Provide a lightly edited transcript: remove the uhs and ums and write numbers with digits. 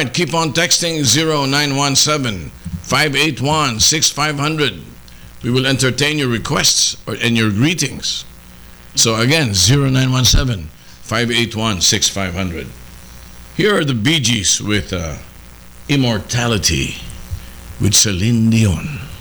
right, keep on texting 0917-581-6500. We will entertain your requests and your greetings. So again, 0917-581-6500. Here are the Bee Gees with Immortality with Celine Dion.